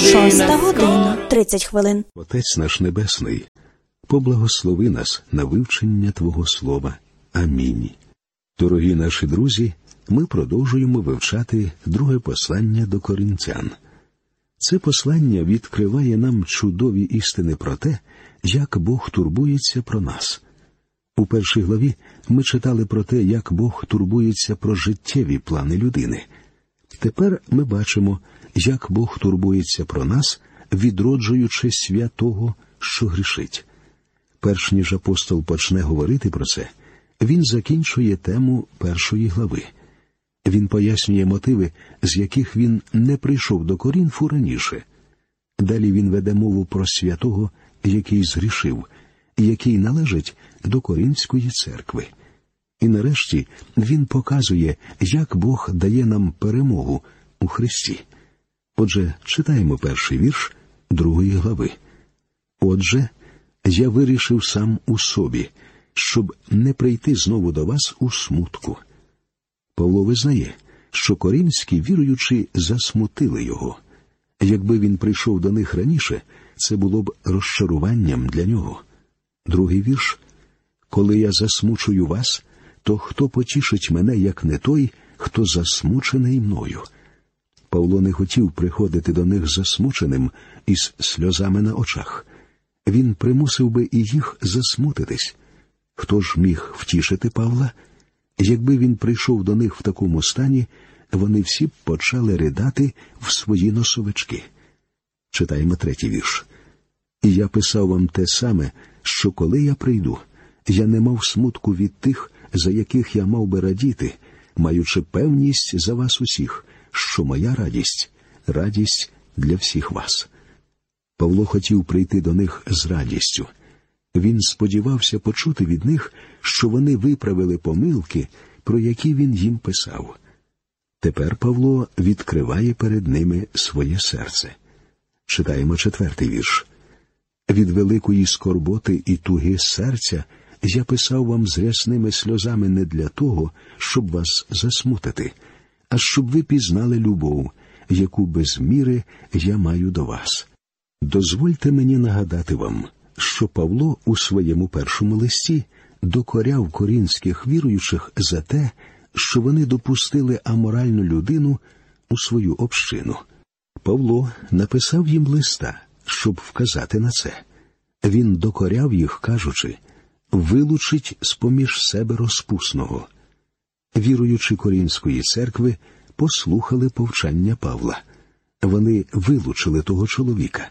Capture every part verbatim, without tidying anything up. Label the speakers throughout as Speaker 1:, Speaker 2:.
Speaker 1: Шоста година, тридцять хвилин.
Speaker 2: Отець наш Небесний, поблагослови нас на вивчення Твого Слова. Амінь. Дорогі наші друзі, ми продовжуємо вивчати друге послання до Коринтян. Це послання відкриває нам чудові істини про те, як Бог турбується про нас. У першій главі ми читали про те, як Бог турбується про життєві плани людини. Тепер ми бачимо, як Бог турбується про нас, відроджуючи святого, що грішить. Перш ніж апостол почне говорити про це, він закінчує тему першої глави. Він пояснює мотиви, з яких він не прийшов до Корінфу раніше. Далі він веде мову про святого, який згрішив, і який належить до Коринфської церкви. І нарешті він показує, як Бог дає нам перемогу у Христі. Отже, читаємо перший вірш другої глави. «Отже, я вирішив сам у собі, щоб не прийти знову до вас у смутку». Павло визнає, що коринфські віруючі засмутили його. Якби він прийшов до них раніше, це було б розчаруванням для нього. Другий вірш. «Коли я засмучую вас, то хто потішить мене, як не той, хто засмучений мною?» Павло не хотів приходити до них засмученим із сльозами на очах. Він примусив би і їх засмутитись. Хто ж міг втішити Павла? Якби він прийшов до них в такому стані, вони всі б почали ридати в свої носовички. Читаємо третій вірш. «І я писав вам те саме, що коли я прийду, я не мав смутку від тих, за яких я мав би радіти, маючи певність за вас усіх, що моя радість – радість для всіх вас». Павло хотів прийти до них з радістю. Він сподівався почути від них, що вони виправили помилки, про які він їм писав. Тепер Павло відкриває перед ними своє серце. Читаємо четвертий вірш. «Від великої скорботи і туги серця я писав вам з рясними сльозами не для того, щоб вас засмутити, а щоб ви пізнали любов, яку без міри я маю до вас». Дозвольте мені нагадати вам, що Павло у своєму першому листі докоряв коринфських віруючих за те, що вони допустили аморальну людину у свою общину. Павло написав їм листа, щоб вказати на це. Він докоряв їх, кажучи, «Вилучить з-поміж себе розпусного». Віруючі Коринфської церкви послухали повчання Павла. Вони вилучили того чоловіка.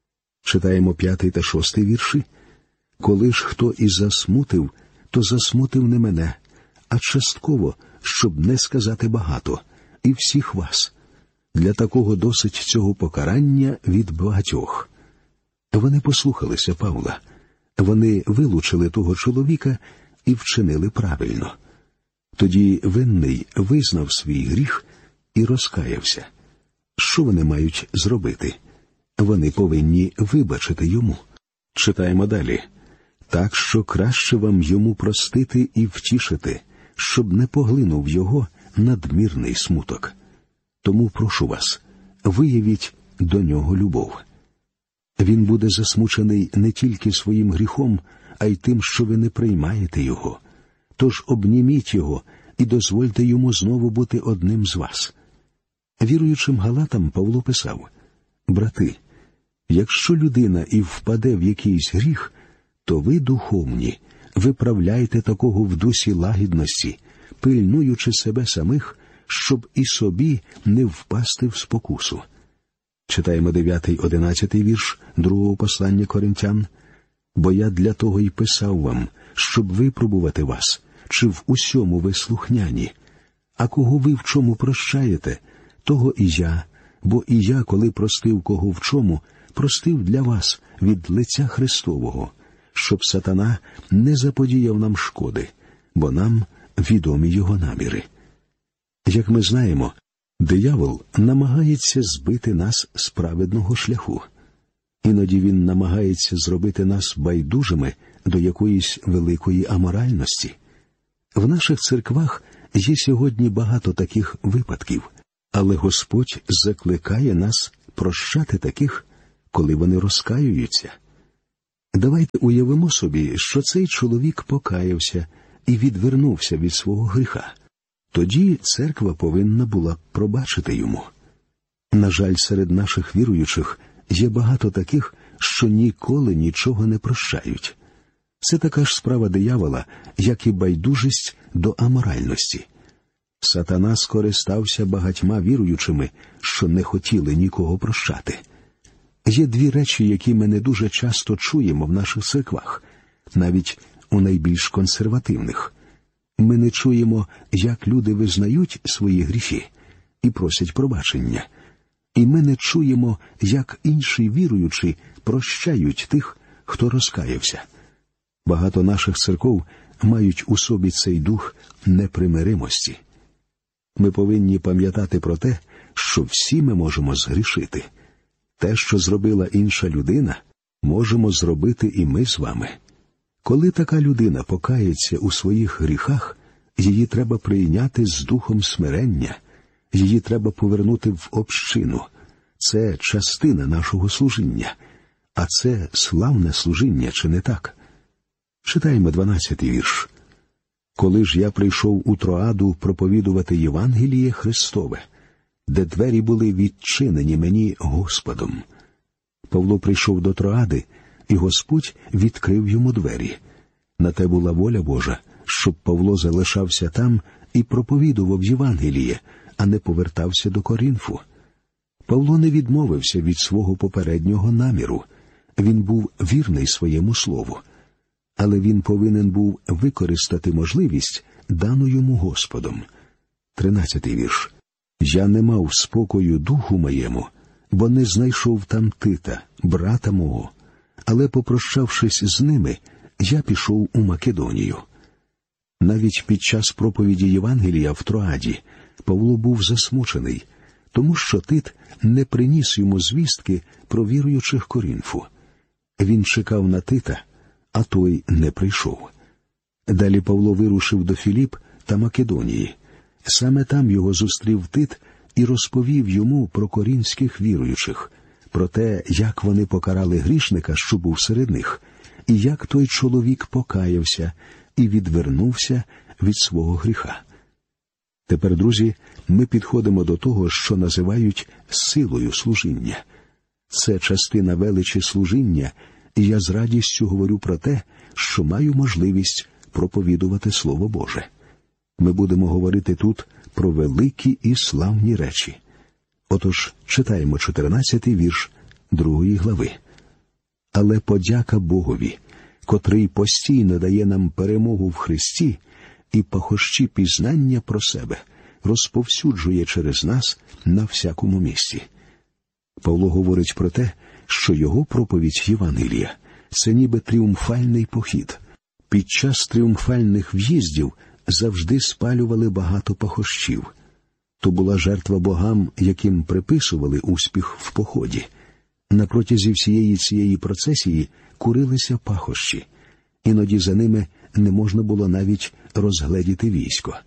Speaker 2: Читаємо п'ятий та шостий вірші. «Коли ж хто і засмутив, то засмутив не мене, а частково, щоб не сказати багато, і всіх вас. Для такого досить цього покарання від багатьох». Вони послухалися Павла. Вони вилучили того чоловіка і вчинили правильно. Тоді винний визнав свій гріх і розкаявся. Що вони мають зробити? Вони повинні вибачити йому. Читаємо далі. «Так що краще вам йому простити і втішити, щоб не поглинув його надмірний смуток. Тому прошу вас, виявіть до нього любов». Він буде засмучений не тільки своїм гріхом, а й тим, що ви не приймаєте його. Тож обніміть його і дозвольте йому знову бути одним з вас. Віруючим галатам Павло писав: «Брати, якщо людина і впаде в якийсь гріх, то ви, духовні, виправляйте такого в дусі лагідності, пильнуючи себе самих, щоб і собі не впасти в спокусу». Читаємо дев'ятий, одинадцятий вірш другого послання Коринтян. «Бо я для того й писав вам, щоб випробувати вас, чи в усьому ви слухняні. А кого ви в чому прощаєте, того і я, бо і я, коли простив кого в чому, простив для вас від лиця Христового, щоб сатана не заподіяв нам шкоди, бо нам відомі його наміри». Як ми знаємо, диявол намагається збити нас з праведного шляху. Іноді він намагається зробити нас байдужими до якоїсь великої аморальності. В наших церквах є сьогодні багато таких випадків, але Господь закликає нас прощати таких, коли вони розкаюються. Давайте уявимо собі, що цей чоловік покаявся і відвернувся від свого гріха. Тоді церква повинна була б пробачити йому. На жаль, серед наших віруючих є багато таких, що ніколи нічого не прощають. Це така ж справа диявола, як і байдужість до аморальності. Сатана скористався багатьма віруючими, що не хотіли нікого прощати. Є дві речі, які ми не дуже часто чуємо в наших церквах, навіть у найбільш консервативних. Ми не чуємо, як люди визнають свої гріхи і просять пробачення. І ми не чуємо, як інші віруючі прощають тих, хто розкаявся. Багато наших церков мають у собі цей дух непримиримості. Ми повинні пам'ятати про те, що всі ми можемо згрішити. Те, що зробила інша людина, можемо зробити і ми з вами. Коли така людина покається у своїх гріхах, її треба прийняти з духом смирення, її треба повернути в общину. Це частина нашого служіння, а це славне служіння, чи не так? Читаємо дванадцятий вірш. «Коли ж я прийшов у Троаду проповідувати Євангеліє Христове, де двері були відчинені мені Господом». Павло прийшов до Троади, і Господь відкрив йому двері. На те була воля Божа, щоб Павло залишався там і проповідував Євангеліє, а не повертався до Корінфу. Павло не відмовився від свого попереднього наміру. Він був вірний своєму слову. Але він повинен був використати можливість, дану йому Господом. Тринадцятий вірш. «Я не мав спокою духу моєму, бо не знайшов там Тита, брата мого. Але, попрощавшись з ними, я пішов у Македонію». Навіть під час проповіді Євангелія в Троаді Павло був засмучений, тому що Тит не приніс йому звістки про віруючих Корінфу. Він чекав на Тита, а той не прийшов. Далі Павло вирушив до Філіп та Македонії. Саме там його зустрів Тит і розповів йому про корінських віруючих, про те, як вони покарали грішника, що був серед них, і як той чоловік покаявся і відвернувся від свого гріха. Тепер, друзі, ми підходимо до того, що називають силою служіння. Це частина величі служіння, і я з радістю говорю про те, що маю можливість проповідувати Слово Боже. Ми будемо говорити тут про великі і славні речі. Отож, читаємо чотирнадцятий вірш другої глави. «Але подяка Богові, котрий постійно дає нам перемогу в Христі і пахощі пізнання про себе, розповсюджує через нас на всякому місці». Павло говорить про те, що його проповідь Євангелія – це ніби тріумфальний похід. Під час тріумфальних в'їздів завжди спалювали багато пахощів. То була жертва богам, яким приписували успіх в поході. На протязі всієї цієї процесії курилися пахощі. Іноді за ними не можна було навіть розгледіти військо.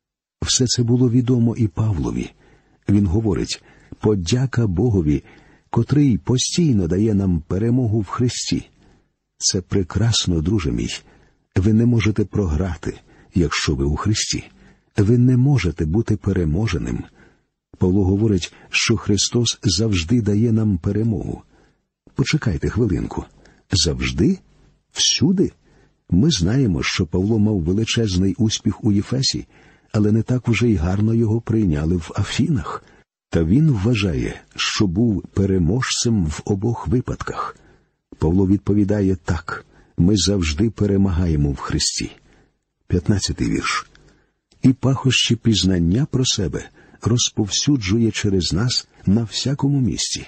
Speaker 2: Все це було відомо і Павлові. Він говорить: «Подяка Богові, котрий постійно дає нам перемогу в Христі». Це прекрасно, друже мій. Ви не можете програти, якщо ви у Христі. Ви не можете бути переможеним. Павло говорить, що Христос завжди дає нам перемогу. Почекайте хвилинку. Завжди? Всюди? Ми знаємо, що Павло мав величезний успіх у Єфесі, але не так уже й гарно його прийняли в Афінах. Та він вважає, що був переможцем в обох випадках. Павло відповідає так: ми завжди перемагаємо в Христі. п'ятнадцятий вірш. «І пахощі пізнання про себе розповсюджує через нас на всякому місці».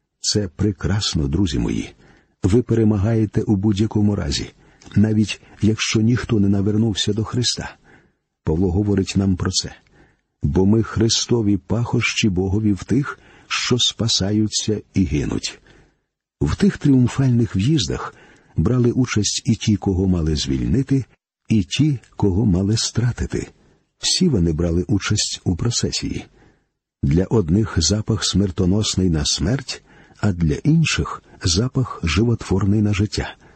Speaker 2: Це прекрасно, друзі мої. Ви перемагаєте у будь-якому разі, навіть якщо ніхто не навернувся до Христа. Павло говорить нам про це. «Бо ми Христові пахощі Богові в тих, що спасаються і гинуть». В тих тріумфальних в'їздах брали участь і ті, кого мали звільнити, і ті, кого мали стратити. Всі вони брали участь у процесії. Для одних запах смертоносний на смерть, а для інших запах животворний на життя.